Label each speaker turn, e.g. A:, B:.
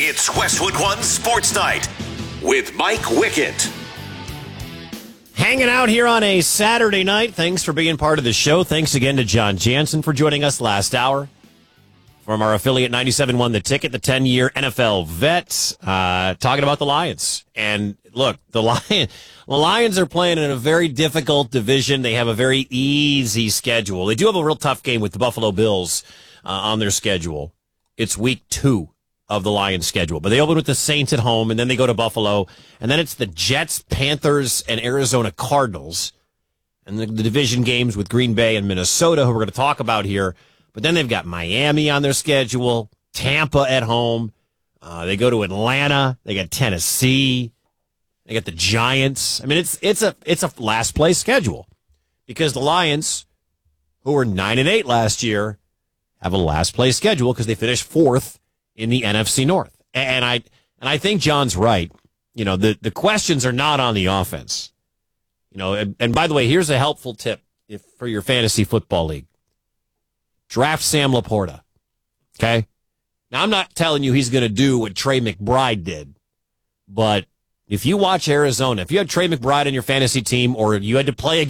A: It's Westwood One Sports Night with Mike Wickett.
B: Hanging out here on a Saturday night. Thanks for being part of the show. Thanks again to John Jansen for joining us last hour. From our affiliate 97.1 The Ticket, the 10-year NFL vet, talking about the Lions. And look, the Lions are playing in a very difficult division. They have a very easy schedule. They do have a real tough game with the Buffalo Bills on their schedule. It's week 2 of the Lions schedule. But they open with the Saints at home, and then they go to Buffalo. And then it's the Jets, Panthers, and Arizona Cardinals. And the division games with Green Bay and Minnesota, who we're going to talk about here. But then they've got Miami on their schedule, Tampa at home. They go to Atlanta. They got Tennessee. They got the Giants. I mean, it's a last place schedule because the Lions, who were 9-8 last year, have a last place schedule because they finished 4th in the NFC North. And I think John's right. You know, the questions are not on the offense. You know, and by the way, here's a helpful tip for your fantasy football league. Draft Sam Laporta, okay? Now, I'm not telling you he's going to do what Trey McBride did, but if you watch Arizona, if you had Trey McBride in your fantasy team or you had to play against